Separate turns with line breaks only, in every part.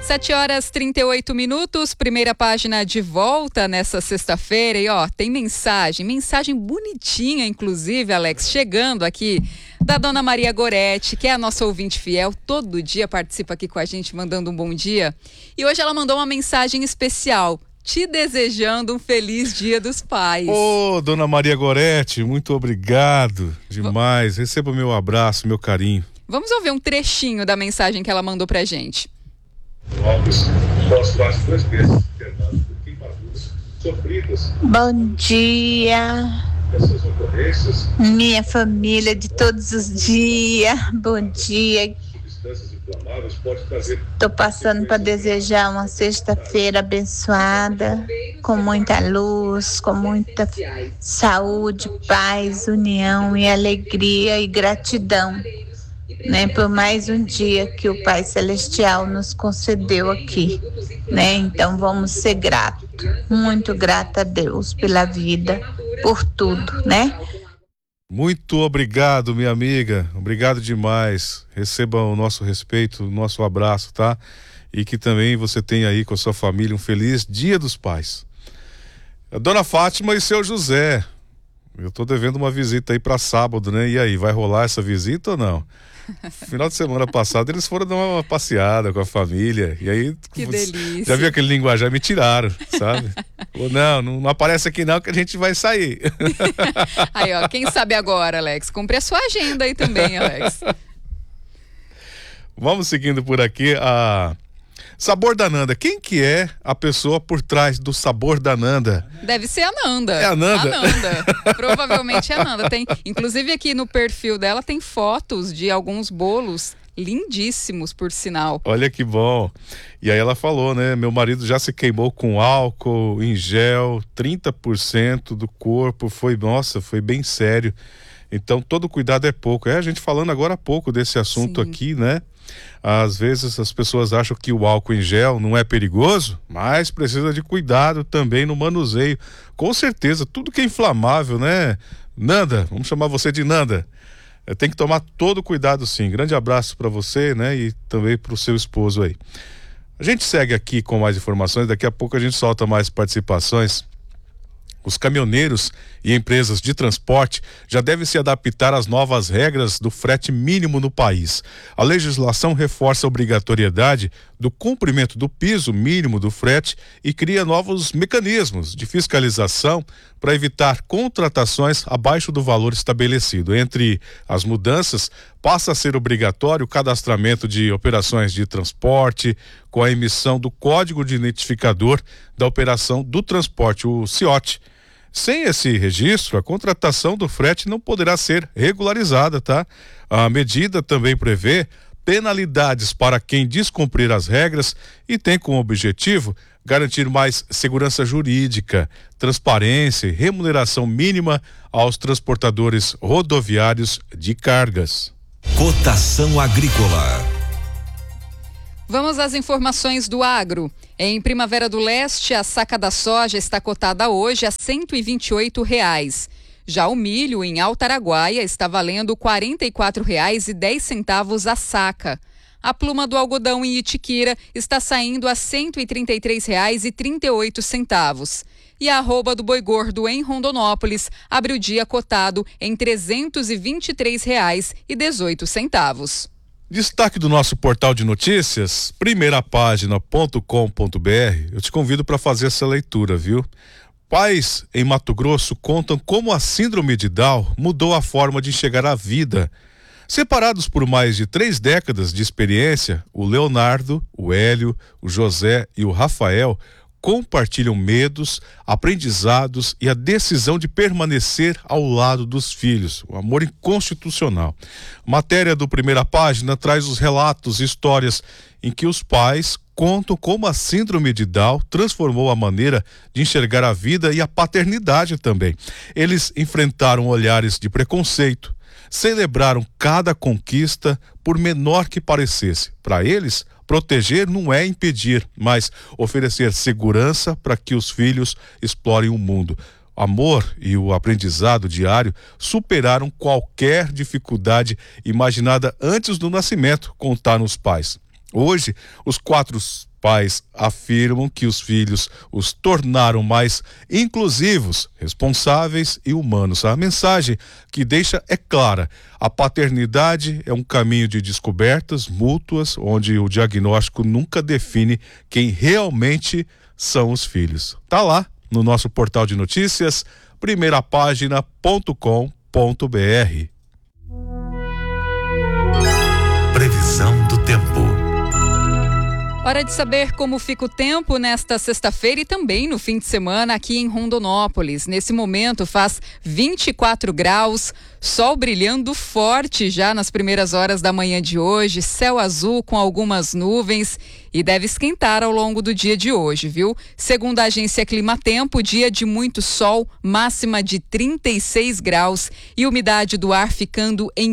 7h38, primeira página de volta nessa sexta-feira e tem mensagem bonitinha, inclusive, Alex, chegando aqui da Dona Maria Goretti, que é a nossa ouvinte fiel, todo dia participa aqui com a gente, mandando um bom dia. E hoje ela mandou uma mensagem especial, te desejando um feliz Dia dos Pais.
Dona Maria Goretti, muito obrigado demais, receba o meu abraço, meu carinho.
Vamos ouvir um trechinho da mensagem que ela mandou pra gente.
Bom dia, minha família de todos os dias. Bom dia. Estou passando para desejar uma sexta-feira abençoada, com muita luz, com muita saúde, paz, união e alegria e gratidão, por mais um dia que o Pai Celestial nos concedeu aqui, Então vamos ser gratos, muito grata a Deus pela vida, por tudo,
Muito obrigado, minha amiga, obrigado demais, receba o nosso respeito, o nosso abraço, tá? E que também você tenha aí com a sua família um feliz Dia dos Pais. A Dona Fátima e seu José, eu tô devendo uma visita aí para sábado, E aí, vai rolar essa visita ou não? Final de semana passado eles foram dar uma passeada com a família e aí
que delícia.
Já viu aquele linguajar, me tiraram, sabe? não aparece aqui não que a gente vai sair.
Aí quem sabe agora, Alex, cumpre a sua agenda aí também, Alex.
Vamos seguindo por aqui, Sabor da Nanda. Quem que é a pessoa por trás do Sabor da Nanda?
Deve ser a Nanda.
É a Nanda?
A Nanda. Provavelmente é a Nanda. Inclusive aqui no perfil dela tem fotos de alguns bolos lindíssimos, por sinal.
Olha que bom. E aí ela falou, meu marido já se queimou com álcool em gel, 30% do corpo, foi bem sério. Então todo cuidado é pouco. A gente falando agora há pouco desse assunto aqui, Às vezes as pessoas acham que o álcool em gel não é perigoso, mas precisa de cuidado também no manuseio. Com certeza, tudo que é inflamável, Nanda, vamos chamar você de Nanda. Tem que tomar todo cuidado sim. Grande abraço para você, e também para o seu esposo aí. A gente segue aqui com mais informações, daqui a pouco a gente solta mais participações. Os caminhoneiros e empresas de transporte já devem se adaptar às novas regras do frete mínimo no país. A legislação reforça a obrigatoriedade do cumprimento do piso mínimo do frete e cria novos mecanismos de fiscalização para evitar contratações abaixo do valor estabelecido. Entre as mudanças, passa a ser obrigatório o cadastramento de operações de transporte com a emissão do Código de Identificador da Operação do Transporte, o CIOT. Sem esse registro, a contratação do frete não poderá ser regularizada, tá? A medida também prevê penalidades para quem descumprir as regras e tem como objetivo garantir mais segurança jurídica, transparência e remuneração mínima aos transportadores rodoviários de cargas.
Cotação agrícola.
Vamos às informações do agro. Em Primavera do Leste, a saca da soja está cotada hoje a R$ 128,00. Já o milho em Altaraguaia está valendo R$ 44,10 a saca. A pluma do algodão em Itiquira está saindo a R$ 133,38. E a arroba do boi gordo em Rondonópolis abre o dia cotado em R$ 323,18.
Destaque do nosso portal de notícias, primeirapagina.com.br. Eu te convido para fazer essa leitura, viu? Pais em Mato Grosso contam como a síndrome de Down mudou a forma de enxergar a vida. Separados por mais de 3 décadas de experiência, o Leonardo, o Hélio, o José e o Rafael compartilham medos, aprendizados e a decisão de permanecer ao lado dos filhos, o amor inconstitucional. Matéria do Primeira Página traz os relatos e histórias em que os pais contam como a síndrome de Down transformou a maneira de enxergar a vida e a paternidade também. Eles enfrentaram olhares de preconceito, celebraram cada conquista, por menor que parecesse. Para eles, proteger não é impedir, mas oferecer segurança para que os filhos explorem o mundo. O amor e o aprendizado diário superaram qualquer dificuldade imaginada antes do nascimento, contaram os pais. Hoje, os 4 pais afirmam que os filhos os tornaram mais inclusivos, responsáveis e humanos. A mensagem que deixa é clara: a paternidade é um caminho de descobertas mútuas, onde o diagnóstico nunca define quem realmente são os filhos. Tá lá no nosso portal de notícias, primeirapagina.com.br.
Previsão do tempo.
Hora de saber como fica o tempo nesta sexta-feira e também no fim de semana aqui em Rondonópolis. Nesse momento faz 24 graus, sol brilhando forte já nas primeiras horas da manhã de hoje, céu azul com algumas nuvens e deve esquentar ao longo do dia de hoje, viu? Segundo a agência Climatempo, dia de muito sol, máxima de 36 graus e umidade do ar ficando em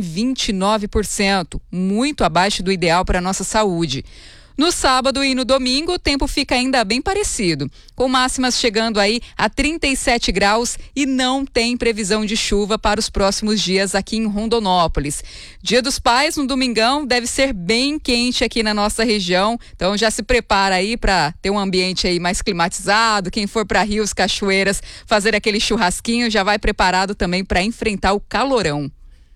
29%, muito abaixo do ideal para a nossa saúde. No sábado e no domingo, o tempo fica ainda bem parecido, com máximas chegando aí a 37 graus e não tem previsão de chuva para os próximos dias aqui em Rondonópolis. Dia dos Pais, no domingão, deve ser bem quente aqui na nossa região, então já se prepara aí para ter um ambiente aí mais climatizado. Quem for para rios, cachoeiras, fazer aquele churrasquinho, já vai preparado também para enfrentar o calorão.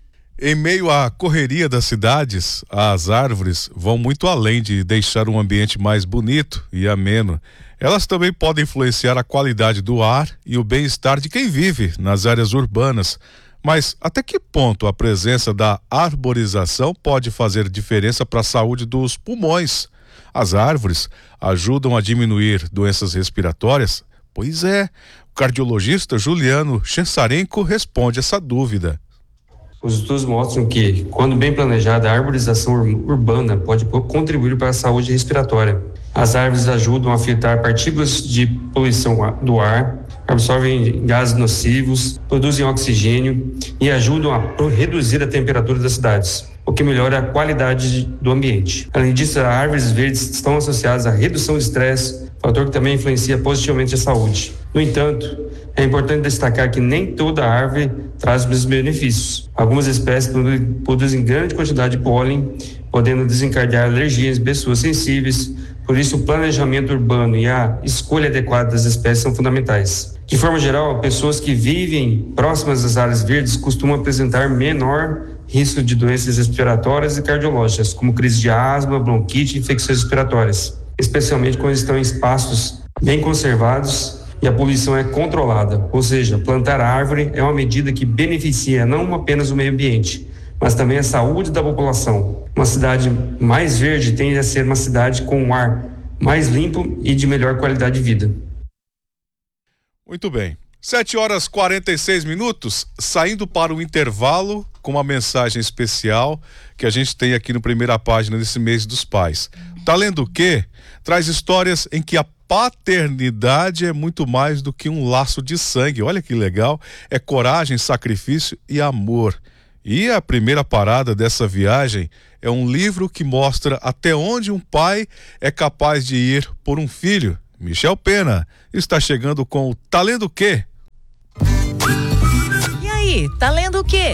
Em meio à correria das cidades, as árvores vão muito além de deixar um ambiente mais bonito e ameno. Elas também podem influenciar a qualidade do ar e o bem-estar de quem vive nas áreas urbanas. Mas até que ponto a presença da arborização pode fazer diferença para a saúde dos pulmões? As árvores ajudam a diminuir doenças respiratórias? Pois é, o cardiologista Juliano Chensarenko responde essa dúvida.
Os estudos mostram que, quando bem planejada, a arborização urbana pode contribuir para a saúde respiratória. As árvores ajudam a filtrar partículas de poluição do ar, absorvem gases nocivos, produzem oxigênio e ajudam a reduzir a temperatura das cidades, o que melhora a qualidade do ambiente. Além disso, as árvores verdes estão associadas à redução do estresse, fator que também influencia positivamente a saúde. No entanto, é importante destacar que nem toda árvore traz os mesmos benefícios. Algumas espécies produzem grande quantidade de pólen, podendo desencadear alergias em pessoas sensíveis. Por isso, o planejamento urbano e a escolha adequada das espécies são fundamentais. De forma geral, pessoas que vivem próximas às áreas verdes costumam apresentar menor risco de doenças respiratórias e cardiológicas, como crise de asma, bronquite e infecções respiratórias, especialmente quando estão em espaços bem conservados e a poluição é controlada. Ou seja, plantar árvore é uma medida que beneficia não apenas o meio ambiente, mas também a saúde da população. Uma cidade mais verde tende a ser uma cidade com um ar mais limpo e de melhor qualidade de vida.
Muito bem. 7h46, saindo para o intervalo com uma mensagem especial que a gente tem aqui no Primeira Página desse mês dos pais. Tá lendo o quê? Traz histórias em que a paternidade é muito mais do que um laço de sangue. Olha que legal. É coragem, sacrifício e amor. E a primeira parada dessa viagem é um livro que mostra até onde um pai é capaz de ir por um filho. Michel Pena está chegando com o Tá Lendo o Quê?
E aí, tá lendo o quê?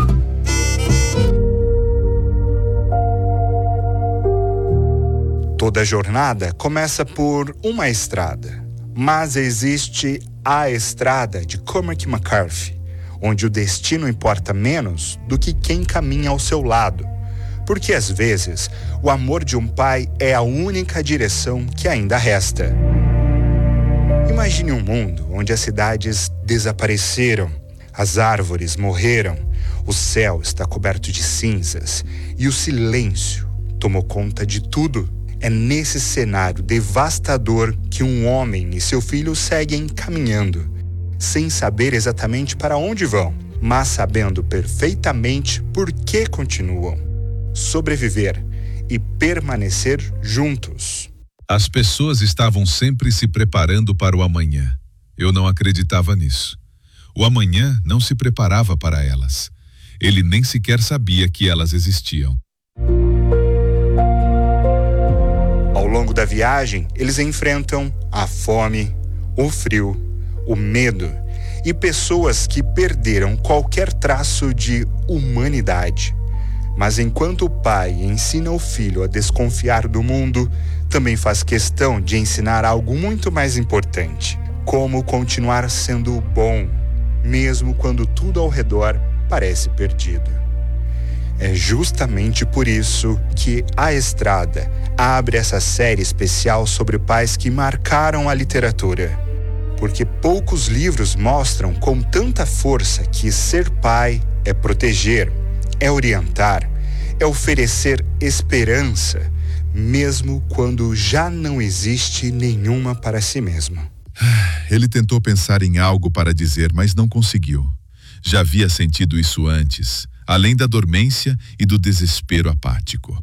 Toda jornada começa por uma estrada, mas existe a estrada de Cormac McCarthy, onde o destino importa menos do que quem caminha ao seu lado, porque às vezes o amor de um pai é a única direção que ainda resta. Imagine um mundo onde as cidades desapareceram, as árvores morreram, o céu está coberto de cinzas e o silêncio tomou conta de tudo. É nesse cenário devastador que um homem e seu filho seguem caminhando, sem saber exatamente para onde vão, mas sabendo perfeitamente por que continuam. Sobreviver e permanecer juntos.
As pessoas estavam sempre se preparando para o amanhã. Eu não acreditava nisso. O amanhã não se preparava para elas. Ele nem sequer sabia que elas existiam.
Ao longo da viagem, eles enfrentam a fome, o frio, o medo e pessoas que perderam qualquer traço de humanidade. Mas enquanto o pai ensina o filho a desconfiar do mundo, também faz questão de ensinar algo muito mais importante: como continuar sendo bom, mesmo quando tudo ao redor parece perdido. É justamente por isso que A Estrada abre essa série especial sobre pais que marcaram a literatura. Porque poucos livros mostram com tanta força que ser pai é proteger, é orientar, é oferecer esperança, mesmo quando já não existe nenhuma para si mesmo.
Ele tentou pensar em algo para dizer, mas não conseguiu. Já havia sentido isso antes, além da dormência e do desespero apático.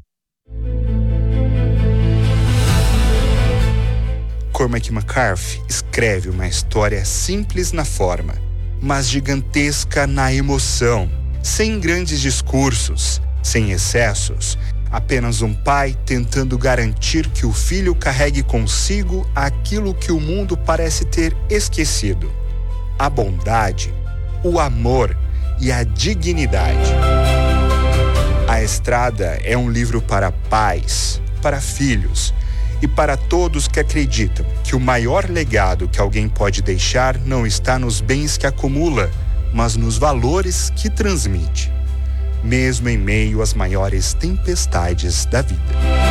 Cormac McCarthy escreve uma história simples na forma, mas gigantesca na emoção, sem grandes discursos, sem excessos, apenas um pai tentando garantir que o filho carregue consigo aquilo que o mundo parece ter esquecido: a bondade, o amor e a dignidade. A Estrada é um livro para pais, para filhos e para todos que acreditam que o maior legado que alguém pode deixar não está nos bens que acumula, mas nos valores que transmite, mesmo em meio às maiores tempestades da vida.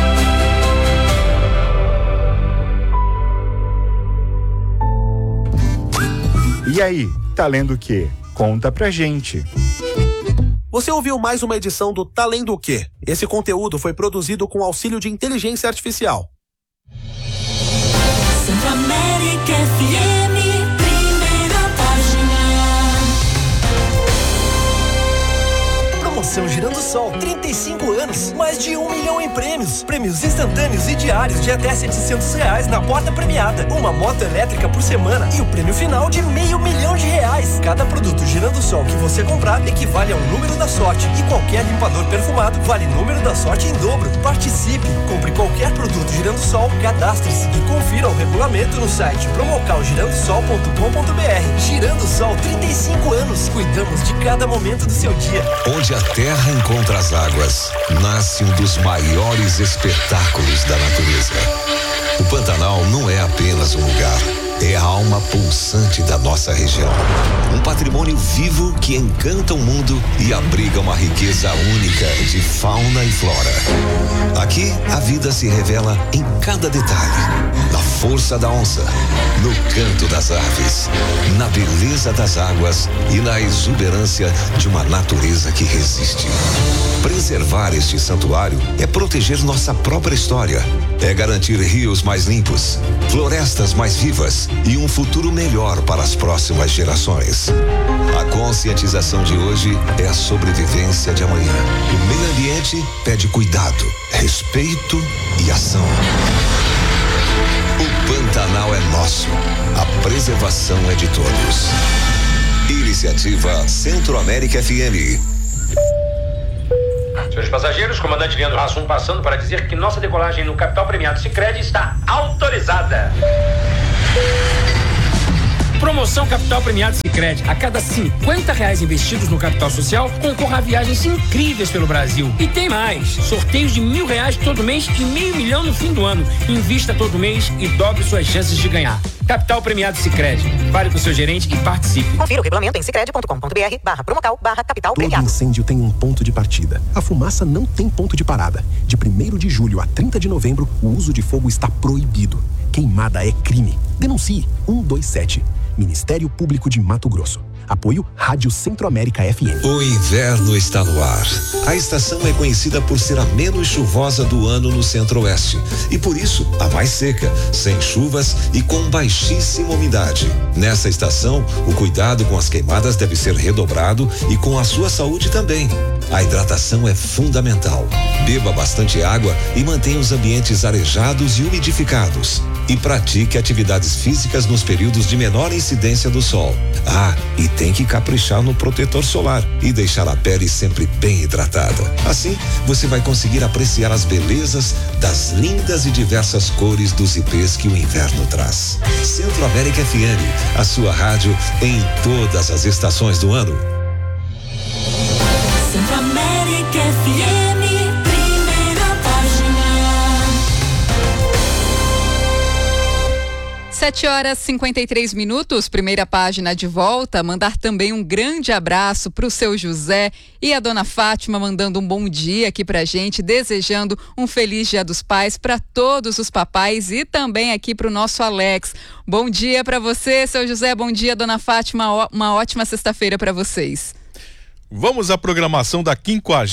E aí, tá lendo o quê? Conta pra gente.
Você ouviu mais uma edição do Tá Lendo o Quê? Esse conteúdo foi produzido com auxílio de inteligência artificial.
Centro-América FM, primeira página.
Promoção Girando Sol, 35 anos, mais de 1 milhão em prêmios. Prêmios instantâneos e diários de até R$700 na porta premiada. Uma moto elétrica por semana e o prêmio final de R$500 mil. Cada produto Girando Sol que você comprar equivale a um número da sorte. E qualquer limpador perfumado vale número da sorte em dobro. Participe, compre qualquer produto Girando Sol, cadastre-se e confira o regulamento no site promocalgirandosol.com.br. Girando Sol, 35 anos. Cuidamos de cada momento do seu dia.
Onde a terra encontra as águas, nasce um dos maiores espetáculos da natureza. O Pantanal não é apenas um lugar, é a alma pulsante da nossa região. Um patrimônio vivo que encanta o mundo e abriga uma riqueza única de fauna e flora. Aqui, a vida se revela em cada detalhe. Na força da onça, no canto das aves, na beleza das águas e na exuberância de uma natureza que resiste. Preservar este santuário é proteger nossa própria história. É garantir rios mais limpos, florestas mais vivas e um futuro melhor para as próximas gerações. A conscientização de hoje é a sobrevivência de amanhã. O meio ambiente pede cuidado, respeito e ação. O Pantanal é nosso. A preservação é de todos. Iniciativa Centro-América FM.
Senhores passageiros, comandante Leandro Hassum passando para dizer que nossa decolagem no Capital Premiado Sicredi está autorizada. Promoção Capital Premiado Sicredi. A cada R$50 investidos no capital social, concorra a viagens incríveis pelo Brasil. E tem mais. Sorteios de R$1.000 todo mês e R$500 mil no fim do ano. Invista todo mês e dobre suas chances de ganhar. Capital Premiado Sicredi. Fale com o seu gerente e participe.
Confira o regulamento em sicredi.com.br/promocal/capital premiado.
Todo incêndio tem um ponto de partida. A fumaça não tem ponto de parada. De 1º de julho a 30 de novembro, o uso de fogo está proibido. Queimada é crime. Denuncie 127. Ministério Público de Mato Grosso. Apoio Rádio Centro-América FM.
O inverno está no ar. A estação é conhecida por ser a menos chuvosa do ano no Centro-Oeste e por isso a mais seca, sem chuvas e com baixíssima umidade. Nessa estação, o cuidado com as queimadas deve ser redobrado e com a sua saúde também. A hidratação é fundamental. Beba bastante água e mantenha os ambientes arejados e umidificados. E pratique atividades físicas nos períodos de menor incidência do sol. Ah, e tem que caprichar no protetor solar e deixar a pele sempre bem hidratada. Assim, você vai conseguir apreciar as belezas das lindas e diversas cores dos ipês que o inverno traz. Centro-América FM, a sua rádio em todas as estações do ano.
Centro-América FM.
7h53, primeira página de volta. Mandar também um grande abraço para o seu José e a dona Fátima, mandando um bom dia aqui pra gente, desejando um feliz Dia dos Pais para todos os papais e também aqui para o nosso Alex. Bom dia para você, seu José, bom dia, dona Fátima, uma ótima sexta-feira para vocês.
Vamos à programação da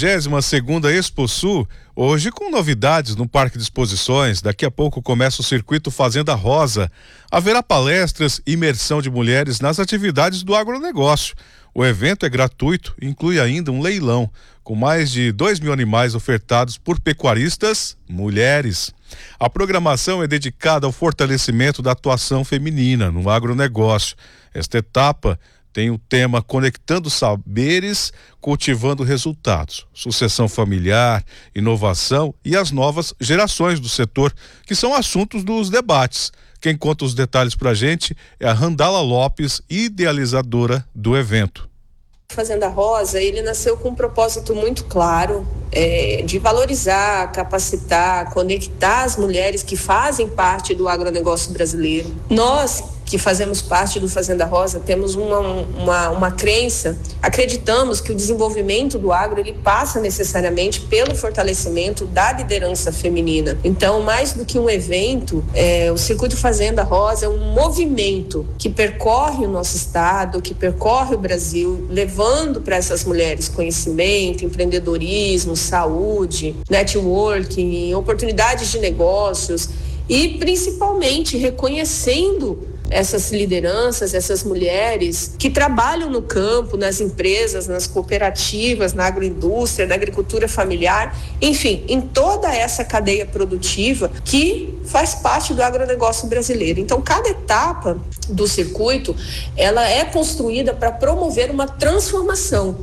52ª Exposul, hoje com novidades no Parque de Exposições. Daqui a pouco começa o circuito Fazenda Rosa. Haverá palestras e imersão de mulheres nas atividades do agronegócio. O evento é gratuito e inclui ainda um leilão, com mais de 2.000 animais ofertados por pecuaristas mulheres. A programação é dedicada ao fortalecimento da atuação feminina no agronegócio. Esta etapa tem o tema Conectando Saberes, Cultivando Resultados, sucessão familiar, inovação e as novas gerações do setor, que são assuntos dos debates. Quem conta os detalhes pra gente é a Randala Lopes, idealizadora do evento.
Fazenda Rosa, ele nasceu com um propósito muito claro, de valorizar, capacitar, conectar as mulheres que fazem parte do agronegócio brasileiro. Nós que fazemos parte do Fazenda Rosa temos uma crença, acreditamos que o desenvolvimento do agro ele passa necessariamente pelo fortalecimento da liderança feminina. Então, mais do que um evento, o Circuito Fazenda Rosa é um movimento que percorre o nosso estado, que percorre o Brasil, levando para essas mulheres conhecimento, empreendedorismo, saúde, networking, oportunidades de negócios e principalmente reconhecendo essas lideranças, essas mulheres que trabalham no campo, nas empresas, nas cooperativas, na agroindústria, na agricultura familiar, enfim, em toda essa cadeia produtiva que faz parte do agronegócio brasileiro. Então, cada etapa do circuito, ela é construída para promover uma transformação.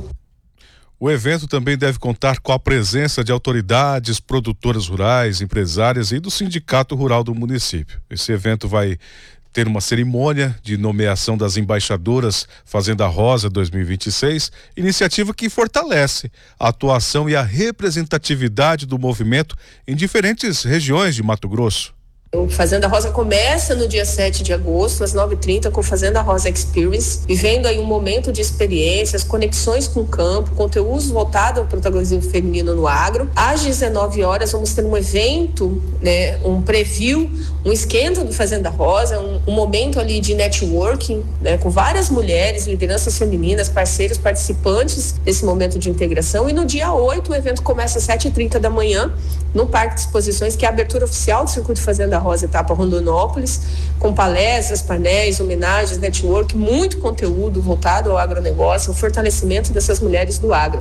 O evento também deve contar com a presença de autoridades, produtoras rurais, empresárias e do Sindicato Rural do município. Esse evento vai ter uma cerimônia de nomeação das embaixadoras Fazenda Rosa 2026, iniciativa que fortalece a atuação e a representatividade do movimento em diferentes regiões de Mato Grosso.
O Fazenda Rosa começa no dia 7 de agosto, às 9h30, com o Fazenda Rosa Experience, vivendo aí um momento de experiências, conexões com o campo, conteúdos voltados ao protagonismo feminino no agro. Às 19 horas vamos ter um evento, um preview, um esquenta do Fazenda Rosa, um momento ali de networking, com várias mulheres, lideranças femininas, parceiros, participantes desse momento de integração. E no dia 8 o evento começa às 7h30 da manhã, no Parque de Exposições, que é a abertura oficial do Circuito Fazenda Rosa etapa Rondonópolis, com palestras, painéis, homenagens, network, muito conteúdo voltado ao agronegócio, ao fortalecimento dessas mulheres do agro.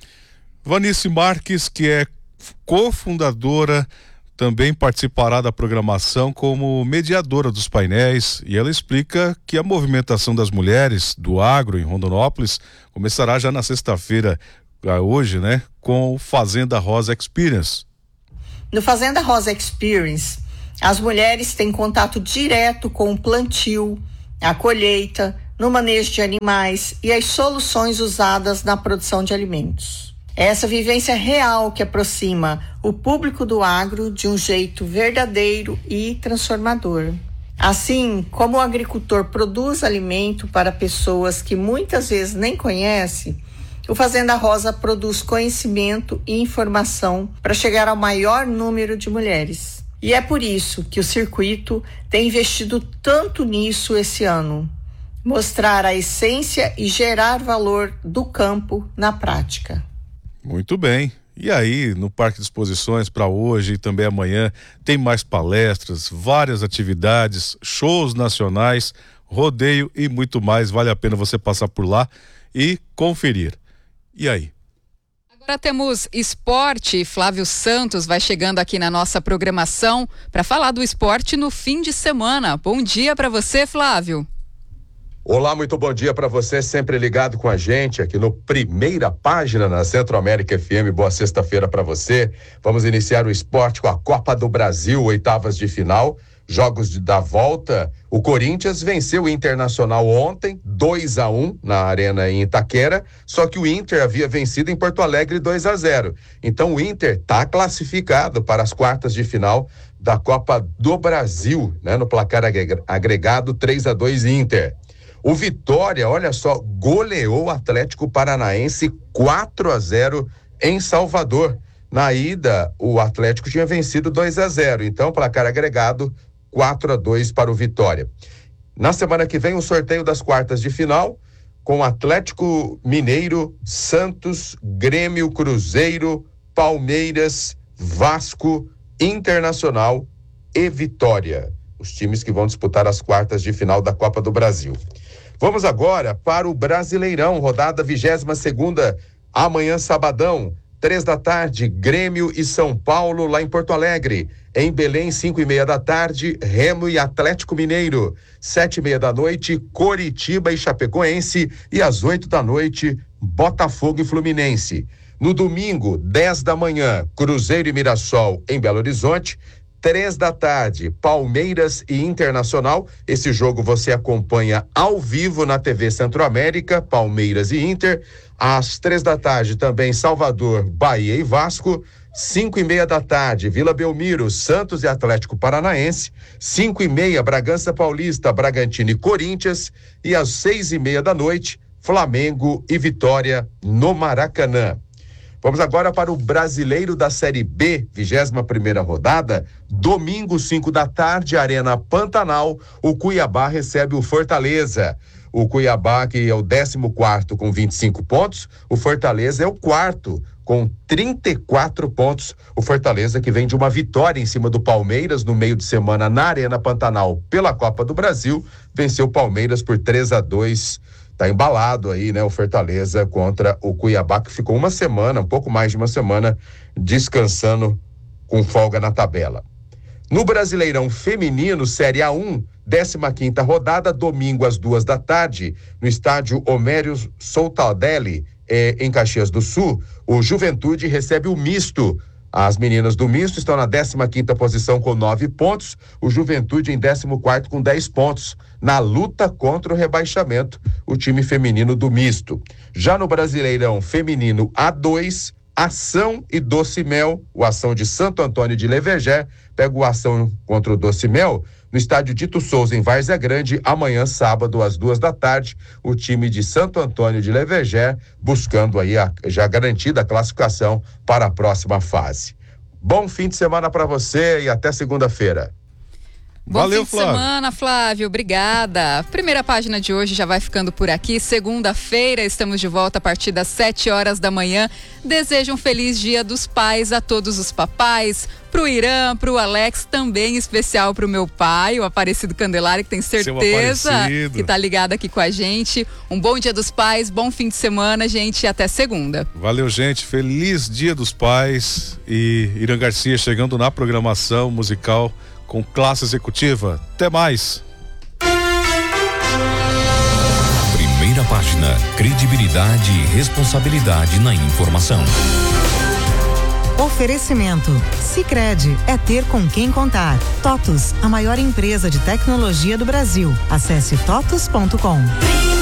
Vanice Marques, que é cofundadora, também participará da programação como mediadora dos painéis, e ela explica que a movimentação das mulheres do agro em Rondonópolis começará já na sexta-feira, hoje, com o Fazenda Rosa Experience.
No Fazenda Rosa Experience, as mulheres têm contato direto com o plantio, a colheita, no manejo de animais e as soluções usadas na produção de alimentos. É essa vivência real que aproxima o público do agro de um jeito verdadeiro e transformador. Assim como o agricultor produz alimento para pessoas que muitas vezes nem conhece, o Fazenda Rosa produz conhecimento e informação para chegar ao maior número de mulheres. E é por isso que o circuito tem investido tanto nisso esse ano. Mostrar a essência e gerar valor do campo na prática.
Muito bem. E aí, no Parque de Exposições, para hoje e também amanhã, tem mais palestras, várias atividades, shows nacionais, rodeio e muito mais. Vale a pena você passar por lá e conferir. E aí?
Agora temos esporte. Flávio Santos vai chegando aqui na nossa programação para falar do esporte no fim de semana. Bom dia para você, Flávio.
Olá, muito bom dia para você, sempre ligado com a gente aqui no Primeira Página na Centro-América FM. Boa sexta-feira para você. Vamos iniciar o esporte com a Copa do Brasil, oitavas de final. Jogos da volta, o Corinthians venceu o Internacional ontem, 2-1 na Arena em Itaquera, só que o Inter havia vencido em Porto Alegre 2-0. Então o Inter está classificado para as quartas de final da Copa do Brasil, né? No placar agregado 3-2 Inter. O Vitória, olha só, goleou o Atlético Paranaense 4-0 em Salvador. Na ida, o Atlético tinha vencido 2-0, então placar agregado 4-2 para o Vitória. Na semana que vem, o sorteio das quartas de final, com Atlético Mineiro, Santos, Grêmio, Cruzeiro, Palmeiras, Vasco, Internacional e Vitória. Os times que vão disputar as quartas de final da Copa do Brasil. Vamos agora para o Brasileirão, rodada 22ª, amanhã sabadão, 3h, Grêmio e São Paulo lá em Porto Alegre. Em Belém, 5h30, Remo e Atlético Mineiro. 7h30, Coritiba e Chapecoense. E às 8h, Botafogo e Fluminense. No domingo, 10h, Cruzeiro e Mirassol em Belo Horizonte. 3h, Palmeiras e Internacional. Esse jogo você acompanha ao vivo na TV Centro-América, Palmeiras e Inter. Às 3h também Salvador, Bahia e Vasco. 5h30, Vila Belmiro, Santos e Atlético Paranaense. 5h30, Bragança Paulista, Bragantino e Corinthians. E às 6h30, Flamengo e Vitória no Maracanã. Vamos agora para o Brasileiro da Série B, 21ª rodada. Domingo, 5h, Arena Pantanal, o Cuiabá recebe o Fortaleza. O Cuiabá, que é o 14º com 25 pontos, o Fortaleza é o 4º com 34 pontos. O Fortaleza que vem de uma vitória em cima do Palmeiras no meio de semana na Arena Pantanal pela Copa do Brasil, venceu o Palmeiras por 3-2. Tá embalado aí, né? O Fortaleza contra o Cuiabá, que ficou uma semana, um pouco mais de uma semana, descansando com folga na tabela. No Brasileirão Feminino, Série A1, 15ª rodada, domingo às 2h, no estádio Homero Soltadelli, em Caxias do Sul, o Juventude recebe o Misto. As meninas do Misto estão na 15ª posição com 9 pontos, o Juventude em 14º com 10 pontos. Na luta contra o rebaixamento, o time feminino do Misto. Já no Brasileirão Feminino A2, Ação e Doce Mel, o Ação de Santo Antônio de Levergé, pega o Ação contra o Doce Mel, no estádio Dito Souza, em Várzea Grande, amanhã, sábado, às 2h, o time de Santo Antônio de Levergé, buscando aí já garantida a classificação para a próxima fase. Bom fim de semana para você e até segunda-feira.
Bom fim de semana, Flávio, obrigada. Primeira página de hoje já vai ficando por aqui. Segunda-feira estamos de volta a partir das 7h da manhã. Desejo um feliz Dia dos Pais a todos os papais, pro Irã, pro Alex, também especial pro meu pai, o Aparecido Candelário, que tem certeza que tá ligado aqui com a gente. Um bom Dia dos Pais, bom fim de semana, gente, e até segunda.
Valeu, gente, feliz Dia dos Pais. E Irã Garcia chegando na programação musical com classe executiva. Até mais.
Primeira página, credibilidade e responsabilidade na informação.
Oferecimento. Sicredi, é ter com quem contar. TOTUS, a maior empresa de tecnologia do Brasil. Acesse totus.com.